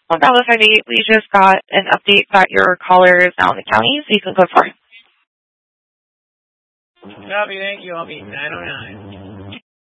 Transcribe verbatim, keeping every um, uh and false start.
One Bravo five eight, we just got an update that your caller is now in the county, so you can go for it. Copy, thank you. I'll be nine oh nine.